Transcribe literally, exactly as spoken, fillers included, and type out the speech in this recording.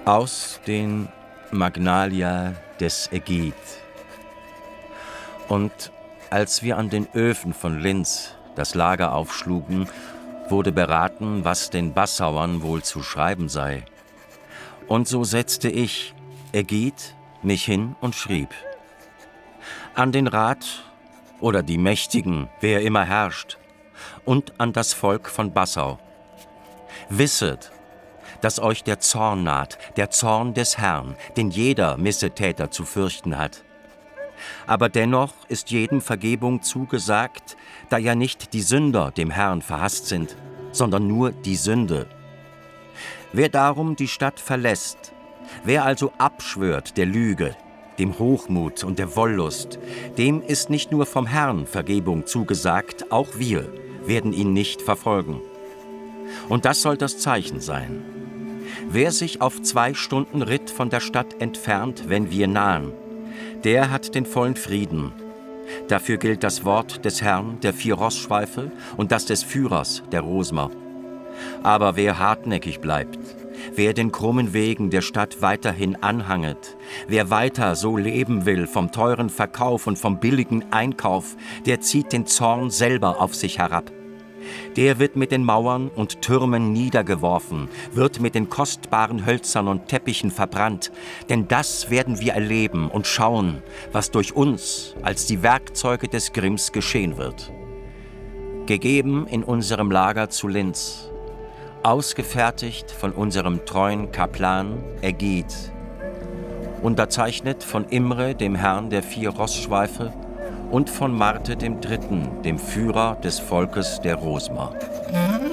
Aus den Magnalia des Ägid. Und als wir an den Öfen von Linz das Lager aufschlugen, wurde beraten, was den Bassauern wohl zu schreiben sei. Und so setzte ich, Ägid, mich hin und schrieb: An den Rat oder die Mächtigen, wer immer herrscht, und an das Volk von Bassau: Wisset, dass euch der Zorn naht, der Zorn des Herrn, den jeder Missetäter zu fürchten hat. Aber dennoch ist jedem Vergebung zugesagt, da ja nicht die Sünder dem Herrn verhasst sind, sondern nur die Sünde. Wer darum die Stadt verlässt, wer also abschwört der Lüge, dem Hochmut und der Wollust, dem ist nicht nur vom Herrn Vergebung zugesagt, auch wir werden ihn nicht verfolgen. Und das soll das Zeichen sein. Wer sich auf zwei Stunden Ritt von der Stadt entfernt, wenn wir nahen, der hat den vollen Frieden. Dafür gilt das Wort des Herrn, der vier Rossschweife, und das des Führers, der Rosmer. Aber wer hartnäckig bleibt, wer den krummen Wegen der Stadt weiterhin anhanget, wer weiter so leben will vom teuren Verkauf und vom billigen Einkauf, der zieht den Zorn selber auf sich herab. Der wird mit den Mauern und Türmen niedergeworfen, wird mit den kostbaren Hölzern und Teppichen verbrannt, denn das werden wir erleben und schauen, was durch uns als die Werkzeuge des Grimms geschehen wird. Gegeben in unserem Lager zu Linz, ausgefertigt von unserem treuen Kaplan Ägid, unterzeichnet von Imre, dem Herrn der vier Rossschweife, und von Marte dem Dritten, dem Führer des Volkes der Rosmer.